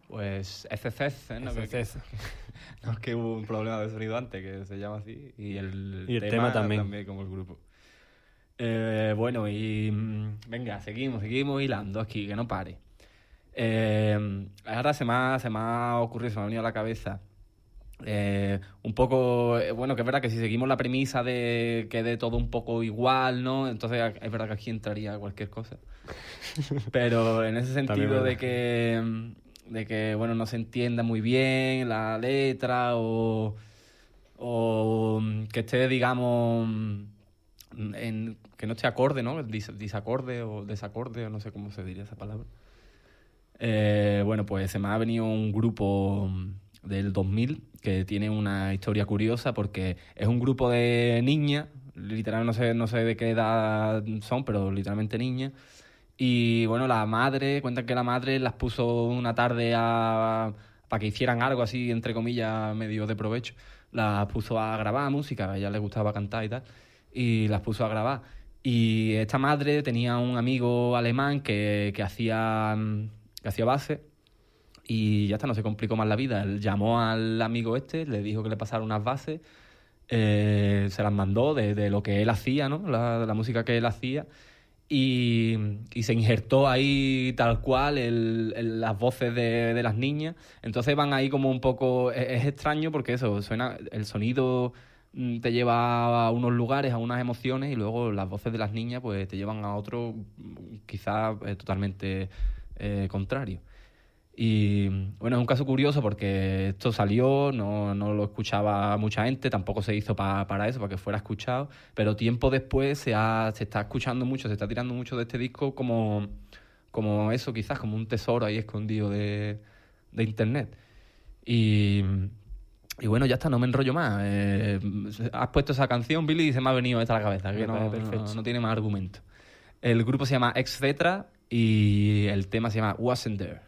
Pues FCC, ¿no? FCC. No, es que hubo un problema de sonido antes, que se llama así, y el tema también. como el grupo. Bueno, y venga, seguimos hilando aquí, que no pare. Ahora se me ha ocurrido, se me ha venido a la cabeza un poco, bueno, que es verdad que si seguimos la premisa de que de todo un poco igual, ¿no? Entonces es verdad que aquí entraría cualquier cosa. Pero en ese sentido de que, bueno, no se entienda muy bien la letra o que esté, digamos, que no esté acorde, ¿no? Disacorde o desacorde, o no sé cómo se diría esa palabra. Bueno, pues se me ha venido un grupo del 2000 que tiene una historia curiosa porque es un grupo de niñas, literalmente no sé de qué edad son, pero literalmente niñas. Y bueno, cuentan que la madre las puso una tarde para que hicieran algo así, entre comillas, medio de provecho. Las puso a grabar música, a ella les gustaba cantar y tal, y las puso a grabar. Y esta madre tenía un amigo alemán que hacía base, y ya está, no se complicó más la vida. Él llamó al amigo le dijo que le pasara unas bases, se las mandó de lo que él hacía, ¿no? La música que él hacía. Y se injertó ahí tal cual las voces de las niñas. Entonces van ahí como un poco... Es extraño porque eso, suena... El sonido te lleva a unos lugares, a unas emociones, y luego las voces de las niñas pues te llevan a otro quizás totalmente contrario. Y bueno, es un caso curioso porque esto salió, no lo escuchaba mucha gente, tampoco se hizo para eso, para que fuera escuchado, pero tiempo después se está escuchando mucho, se está tirando mucho de este disco como eso, quizás como un tesoro ahí escondido de internet. Y bueno, ya está, no me enrollo más. Has puesto esa canción, Billy, y se me ha venido esta a la cabeza, que no tiene más argumento. El grupo se llama Etcétera y el tema se llama Wasn't There.